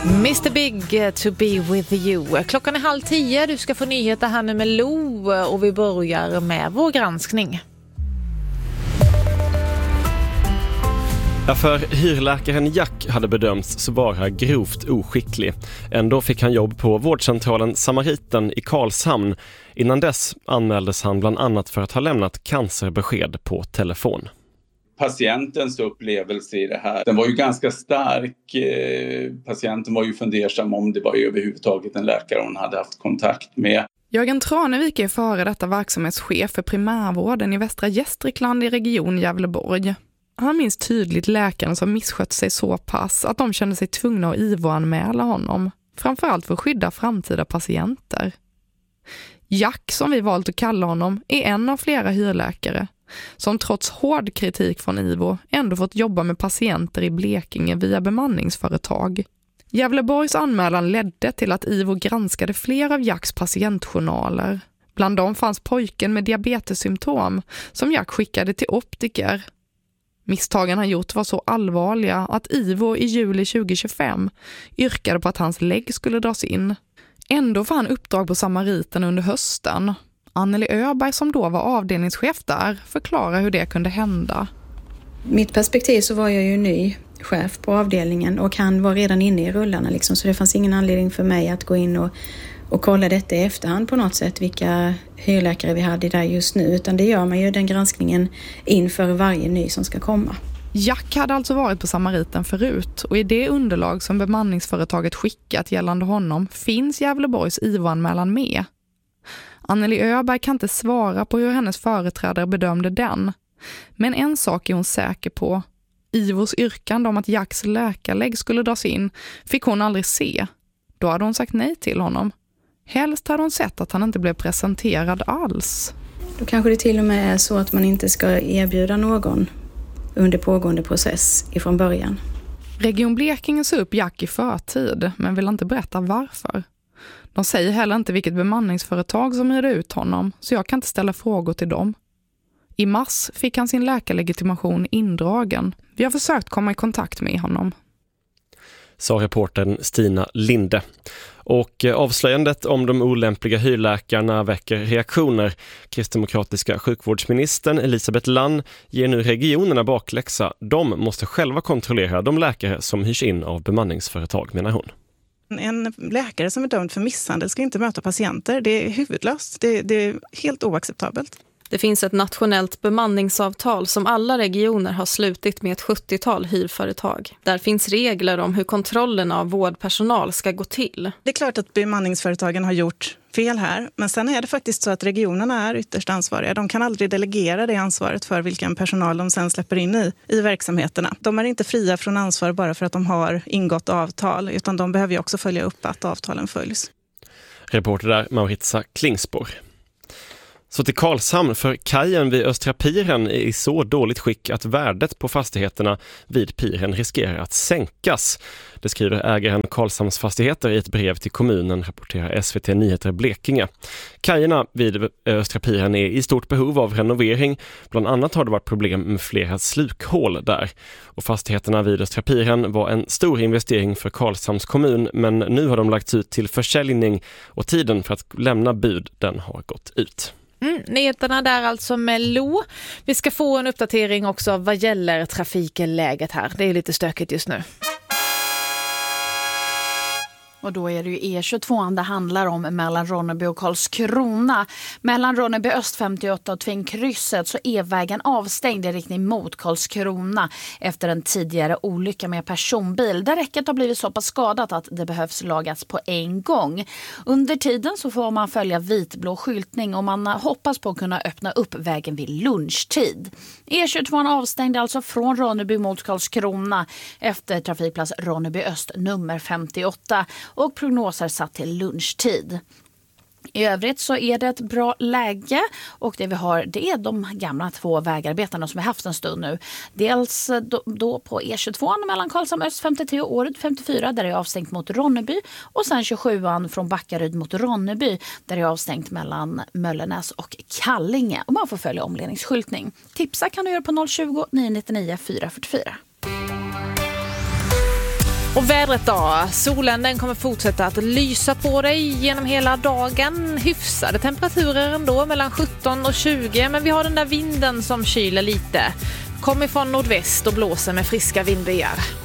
Mr Big, to be with you. Klockan är 9:30, du ska få nyheter här nu med Lo och vi börjar med vår granskning. Ja, för hyrläkaren Jack hade bedömts så vara grovt oskicklig. Ändå fick han jobb på vårdcentralen Samariten i Karlshamn. Innan dess anmäldes han bland annat för att ha lämnat cancerbesked på telefon. Patientens upplevelse i det här, den var ju ganska stark. Patienten var ju fundersam om det var överhuvudtaget en läkare hon hade haft kontakt med. Jörgen Tranevik är före detta verksamhetschef för primärvården i Västra Gästrikland i region Gävleborg. Han minns tydligt läkaren som misskött sig så pass att de kände sig tvungna att IVO-anmäla honom. Framförallt för att skydda framtida patienter. Jack, som vi valt att kalla honom, är en av flera hyrläkare som trots hård kritik från IVO ändå fått jobba med patienter i Blekinge via bemanningsföretag. Gävleborgs anmälan ledde till att IVO granskade flera av Jacks patientjournaler. Bland dem fanns pojken med diabetessymptom som Jack skickade till optiker. Misstagen han gjort var så allvarliga att IVO i juli 2025 yrkade på att hans lägg skulle dras in. Ändå var han uppdrag på Samariten under hösten. Anneli Öberg, som då var avdelningschef där, förklarar hur det kunde hända. Mitt perspektiv så var jag ju ny chef på avdelningen och han var redan inne i rullarna liksom, så det fanns ingen anledning för mig att gå in och kolla detta i efterhand på något sätt, vilka hyrläkare vi hade där just nu, utan det gör man ju den granskningen inför varje ny som ska komma. Jack hade alltså varit på Samariten förut och i det underlag som bemanningsföretaget skickat gällande honom finns Gävleborgs IVO-anmälan med. Anneli Öberg kan inte svara på hur hennes företrädare bedömde den. Men en sak är hon säker på. IVOs yrkande om att Jacks läkarlägg skulle dras in fick hon aldrig se. Då hade hon sagt nej till honom. Helst hade hon sett att han inte blev presenterad alls. Då kanske det till och med är så att man inte ska erbjuda någon under pågående process ifrån början. Region Blekinge sa upp Jack i förtid men vill inte berätta varför. De säger heller inte vilket bemanningsföretag som hyrde ut honom, så jag kan inte ställa frågor till dem. I mars fick han sin läkarlegitimation indragen. Vi har försökt komma i kontakt med honom. Sa reportern Stina Linde. Och avslöjandet om de olämpliga hyrläkarna väcker reaktioner. Kristdemokratiska sjukvårdsministern Elisabeth Lann ger nu regionerna bakläxa. De måste själva kontrollera de läkare som hyrs in av bemanningsföretag, menar hon. En läkare som är dömd för misshandel ska inte möta patienter. Det är huvudlöst. Det är helt oacceptabelt. Det finns ett nationellt bemanningsavtal som alla regioner har slutit med ett 70-tal hyrföretag. Där finns regler om hur kontrollen av vårdpersonal ska gå till. Det är klart att bemanningsföretagen har gjort fel här. Men sen är det faktiskt så att regionerna är ytterst ansvariga. De kan aldrig delegera det ansvaret för vilken personal de sen släpper in i verksamheterna. De är inte fria från ansvar bara för att de har ingått avtal. Utan de behöver ju också följa upp att avtalen följs. Reporter där Maritza Klingsborg. Så till Karlshamn, för kajen vid Östra Piren är i så dåligt skick att värdet på fastigheterna vid piren riskerar att sänkas. Det skriver ägaren Karlshamns fastigheter i ett brev till kommunen, rapporterar SVT Nyheter Blekinge. Kajerna vid Östra Piren är i stort behov av renovering. Bland annat har det varit problem med flera slukhål där. Och fastigheterna vid Östra Piren var en stor investering för Karlshamns kommun, men nu har de lagts ut till försäljning och tiden för att lämna bud, den har gått ut. Nyheterna där alltså med Lo. Vi ska få en uppdatering också vad gäller trafikläget här. Det är lite stökigt just nu. Och då är det ju E22 det handlar om mellan Ronneby och Karlskrona. Mellan Ronneby Öst 58 och Tvängkrysset så är vägen avstängd i riktning mot Karlskrona efter en tidigare olycka med personbil. Där räcket har blivit så pass skadat att det behövs lagas på en gång. Under tiden så får man följa vitblå skyltning och man hoppas på att kunna öppna upp vägen vid lunchtid. E22 avstängd alltså från Ronneby mot Karlskrona efter trafikplats Ronneby Öst nummer 58. Och prognoser satt till lunchtid. I övrigt så är det ett bra läge och det vi har det är de gamla 2 vägarbetarna som vi haft en stund nu. Dels då på E22 mellan Karlshamn Öst 53 och Åryd 54 där det är avstängt mot Ronneby och sen 27an från Backaryd mot Ronneby där det är avstängt mellan Möllenäs och Kallinge och man får följa omledningsskyltning. Tipsa kan du göra på 020 999 444. Och vädret då? Solen den kommer fortsätta att lysa på dig genom hela dagen. Hyfsade temperaturer ändå, mellan 17 och 20. Men vi har den där vinden som kyler lite. Kommer från nordväst och blåser med friska vindbyar.